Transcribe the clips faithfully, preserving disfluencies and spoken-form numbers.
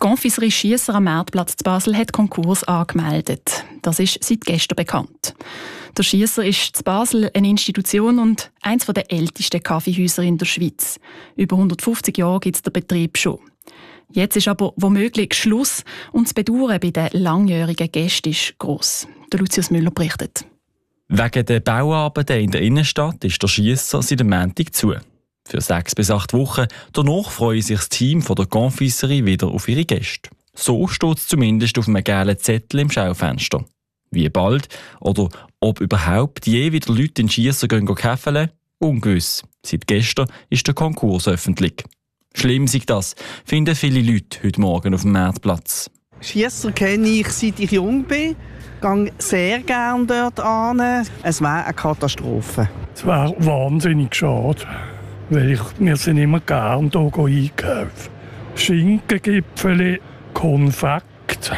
Confiserie Schiesser am Marktplatz zu Basel hat Konkurs angemeldet. Das ist seit gestern bekannt. Der Schiesser ist zu Basel eine Institution und eines der ältesten Kaffeehäuser in der Schweiz. Über hundertfünfzig Jahre gibt es den Betrieb schon. Jetzt ist aber womöglich Schluss und das Bedauern bei den langjährigen Gästen ist gross. Der Lucius Müller berichtet. Wegen der Bauarbeiten in der Innenstadt ist der Schiesser seit dem Montag zu. Für sechs bis acht Wochen. Danach freut sich das Team von der Confiserie wieder auf ihre Gäste. So steht es zumindest auf einem gelben Zettel im Schaufenster. Wie bald oder ob überhaupt je wieder Leute in Schiesser gehen käfeln, ungewiss. Seit gestern ist der Konkurs öffentlich. Schlimm sei das, finden viele Leute heute Morgen auf dem Marktplatz. Schiesser kenne ich, seit ich jung bin. Ich gehe sehr gerne dort hin. Es wäre eine Katastrophe. Es wäre wahnsinnig schade, weil ich, wir sind immer gerne hier einkaufen. Schinkengipfeli, Konfekt,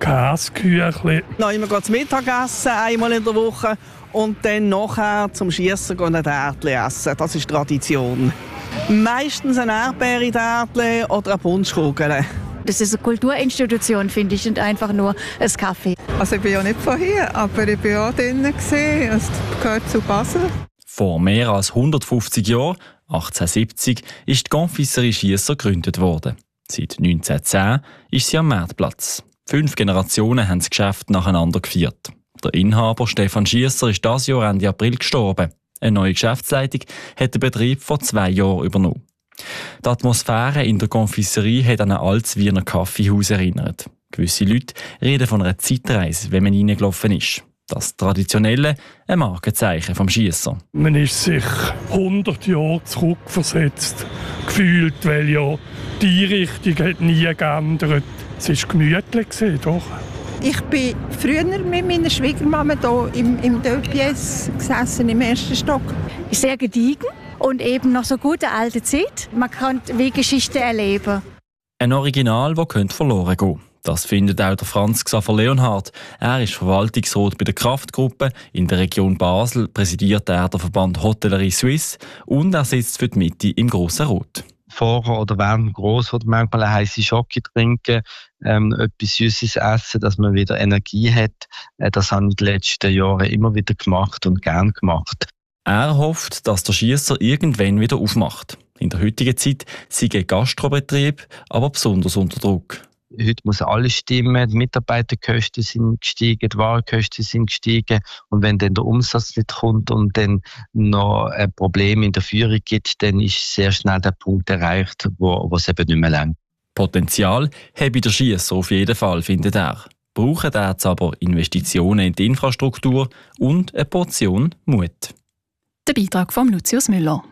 Käseküchli. Noch immer zum Mittagessen, einmal in der Woche. Und dann nachher zum Schiesser gehen ein Erdli essen. Das ist Tradition. Meistens ein Erdbeere-Erdli oder ein Punschkugel. Das ist eine Kulturinstitution, finde ich, und einfach nur ein Kaffee. Also ich bin ja nicht von hier, aber ich war auch drinnen. Es gehört zu Basel. Vor mehr als hundertfünfzig Jahren, achtzehnhundertsiebzig, ist die Confiserie Schiesser gegründet worden. Seit neunzehnhundertzehn ist sie am Marktplatz. Fünf Generationen haben das Geschäft nacheinander gefeiert. Der Inhaber Stefan Schiesser ist dieses Jahr Ende April gestorben. Eine neue Geschäftsleitung hat den Betrieb vor zwei Jahren übernommen. Die Atmosphäre in der Confiserie hat an ein altes Wiener Kaffeehaus erinnert. Gewisse Leute reden von einer Zeitreise, wenn man reingelaufen ist. Das traditionelle, ein Markenzeichen vom Schiesser. Man ist sich hundert Jahre zurückversetzt, gefühlt, weil ja die Richtung hat nie geändert. Es war gemütlich, doch. Ich bin früher mit meiner Schwiegermama hier im, im Deux-Pièces gesessen, im ersten Stock. Sehr gediegen und eben noch so gute alte Zeit. Man kann wie Geschichte erleben. Ein Original, das könnte verloren gehen. Das findet auch der Franz Xaver Leonhardt. Er ist Verwaltungsrat bei der Kraftgruppe. In der Region Basel präsidiert er den Verband Hotellerie Suisse und er sitzt für die Mitte im Grossen Rot. Vorher oder während dem Grossrot manchmal eine heisse Schocke trinken, ähm, etwas Süßes essen, dass man wieder Energie hat. Äh, das habe ich in den letzten Jahren immer wieder gemacht und gern gemacht. Er hofft, dass der Schiesser irgendwann wieder aufmacht. In der heutigen Zeit sei ein Gastrobetrieb aber besonders unter Druck. Heute muss alles stimmen, die Mitarbeiterkosten sind gestiegen, die Warenkosten sind gestiegen. Und wenn dann der Umsatz nicht kommt und dann noch ein Problem in der Führung gibt, dann ist sehr schnell der Punkt erreicht, wo, wo es eben nicht mehr langt. Potenzial habe der Schiesser auf jeden Fall, findet er. Brauchen jetzt aber Investitionen in die Infrastruktur und eine Portion Mut. Der Beitrag von Lucius Müller.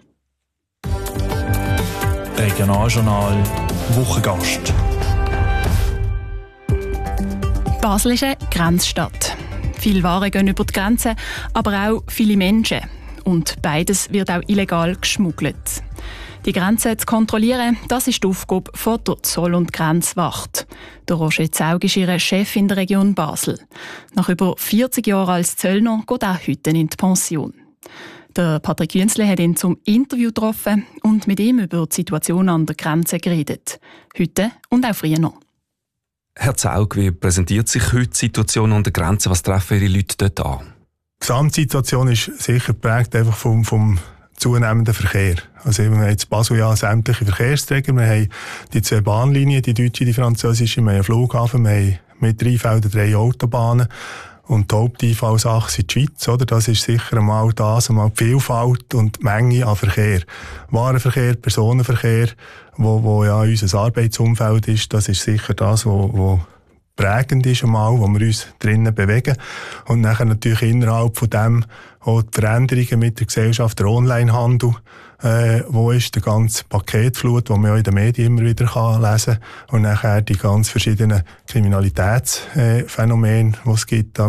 Regionaljournal Wochengast. Basel ist eine Grenzstadt. Viele Waren gehen über die Grenze, aber auch viele Menschen. Und beides wird auch illegal geschmuggelt. Die Grenze zu kontrollieren, das ist die Aufgabe von der Zoll- und Grenzwacht. Der Roger Zaug ist ihr Chef in der Region Basel. Nach über vierzig Jahren als Zöllner geht er heute in die Pension. Der Patrick Jünzle hat ihn zum Interview getroffen und mit ihm über die Situation an der Grenze geredet. Heute und auch früher noch. Herr Zaug, wie präsentiert sich heute die Situation an der Grenze? Was treffen Ihre Leute dort an? Die Gesamtsituation ist sicher geprägt einfach vom, vom zunehmenden Verkehr. Also wir haben jetzt Basel ja sämtliche Verkehrsträger, wir haben die zwei Bahnlinien, die deutsche, die französische, wir haben einen Flughafen, wir haben mit Rheinfelden drei Autobahnen und die Haupteinfallsachse ist die Schweiz. Oder? Das ist sicher einmal das, einmal die Vielfalt und die Menge an Verkehr. Warenverkehr, Personenverkehr, wo, wo ja unser Arbeitsumfeld ist, das ist sicher das, wo, wo prägend ist einmal, wo wir uns drinnen bewegen. Und nachher natürlich innerhalb von dem auch die Veränderungen mit der Gesellschaft, der Onlinehandel, äh, wo ist der ganze Paketflut, den man auch in den Medien immer wieder kann lesen kann. Und nachher die ganz verschiedenen Kriminalitätsphänomene, die es gibt.